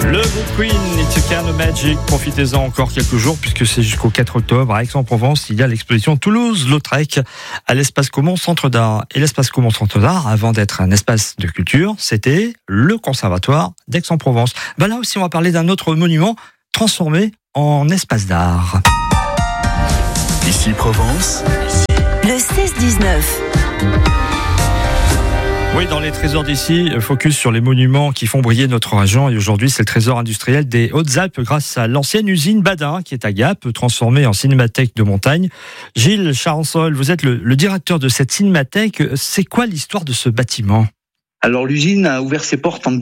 Le groupe Queen, It's a Kind of Magic, profitez-en encore quelques jours puisque c'est jusqu'au 4 octobre à Aix-en-Provence. Il y a l'exposition Toulouse-Lautrec à l'Espace Commun Centre d'Art. Et l'Espace Commun Centre d'Art, avant d'être un espace de culture, c'était le Conservatoire d'Aix-en-Provence. Là aussi, on va parler d'un autre monument transformé en espace d'art. Ici Provence. Le 16-19. Oui, dans les trésors d'ici, focus sur les monuments qui font briller notre région. Et aujourd'hui, c'est le trésor industriel des Hautes-Alpes grâce à l'ancienne usine Badin qui est à Gap, transformée en cinémathèque de montagne. Gilles Charansol, vous êtes le directeur de cette cinémathèque. C'est quoi l'histoire de ce bâtiment ? Alors l'usine a ouvert ses portes en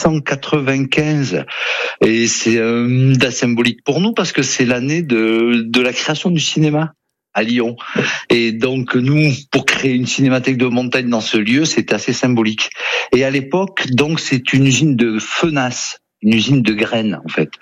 1895 et c'est une date symbolique pour nous parce que c'est l'année de la création du cinéma à Lyon. Et donc nous, pour créer une cinémathèque de montagne dans ce lieu, c'était assez symbolique. Et à l'époque, donc c'est une usine de fenasse, une usine de graines en fait.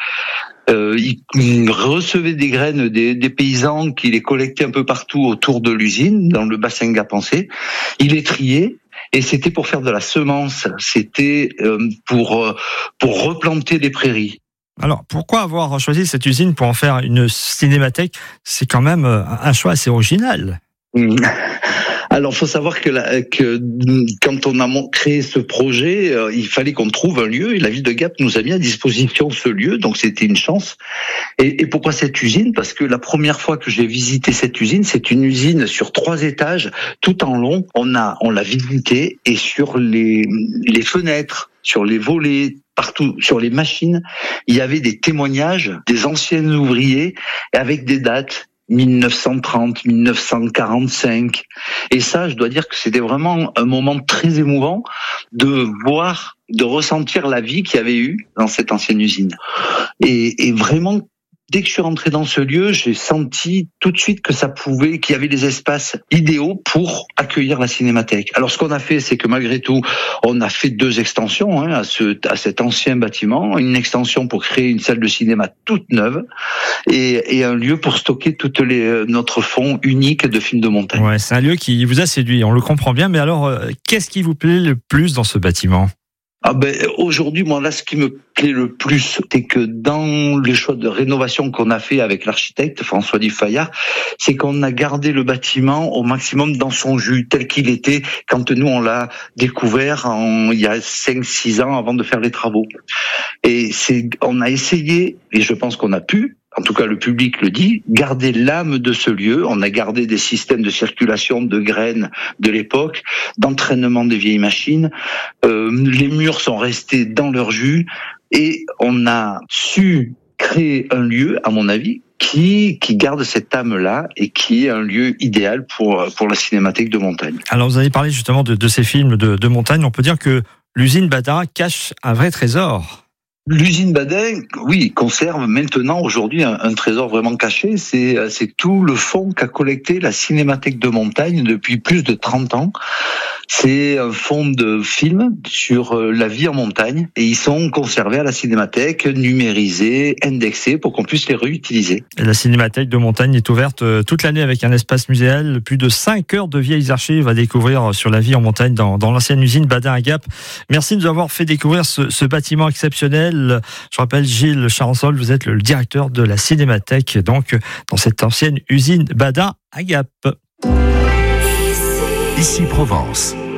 Il recevait des graines des paysans qui les collectaient un peu partout autour de l'usine, dans le bassin gapençais. Il les triait. Et c'était pour faire de la semence, c'était pour replanter des prairies. Alors, pourquoi avoir choisi cette usine pour en faire une cinémathèque ? C'est quand même un choix assez original. Alors, faut savoir que quand on a créé ce projet, il fallait qu'on trouve un lieu et la ville de Gap nous a mis à disposition ce lieu, donc c'était une chance. Et pourquoi cette usine ? Parce que la première fois que j'ai visité cette usine, c'est une usine sur 3 étages, tout en long. On l'a visité et sur les fenêtres, sur les volets, partout, sur les machines, il y avait des témoignages des anciens ouvriers avec des dates. 1930, 1945. Et ça, je dois dire que c'était vraiment un moment très émouvant de voir, de ressentir la vie qu'il y avait eu dans cette ancienne usine. Et vraiment, dès que je suis rentré dans ce lieu, j'ai senti tout de suite que qu'il y avait des espaces idéaux pour accueillir la cinémathèque. Alors, ce qu'on a fait, c'est que malgré tout, on a fait 2 extensions à cet ancien bâtiment. Une extension pour créer une salle de cinéma toute neuve et un lieu pour stocker notre fonds unique de films de montagne. Ouais, c'est un lieu qui vous a séduit, on le comprend bien. Mais alors, qu'est-ce qui vous plaît le plus dans ce bâtiment ? Aujourd'hui, moi, là, ce qui me plaît le plus, c'est que dans les choix de rénovation qu'on a fait avec l'architecte François Dufayard, c'est qu'on a gardé le bâtiment au maximum dans son jus, tel qu'il était quand nous, on l'a découvert il y a 5-6 ans avant de faire les travaux. Et on a essayé, et je pense qu'on a pu, en tout cas le public le dit, garder l'âme de ce lieu. On a gardé des systèmes de circulation de graines de l'époque, d'entraînement des vieilles machines. Les murs sont restés dans leur jus et on a su créer un lieu, à mon avis, qui garde cette âme-là et qui est un lieu idéal pour la cinémathèque de montagne. Alors vous avez parlé justement de ces films de montagne. On peut dire que l'usine Badin cache un vrai trésor. L'usine Badin, oui, conserve maintenant aujourd'hui un trésor vraiment caché. C'est tout le fonds qu'a collecté la Cinémathèque de montagne depuis plus de 30 ans. C'est un fonds de films sur la vie en montagne et ils sont conservés à la Cinémathèque, numérisés, indexés pour qu'on puisse les réutiliser. Et la Cinémathèque de montagne est ouverte toute l'année avec un espace muséal. Plus de 5 heures de vieilles archives à découvrir sur la vie en montagne dans l'ancienne usine Badin à Gap. Merci de nous avoir fait découvrir ce bâtiment exceptionnel. Je rappelle, Gilles Charansol, vous êtes le directeur de la Cinémathèque, donc dans cette ancienne usine Badin à Gap. Ici Provence.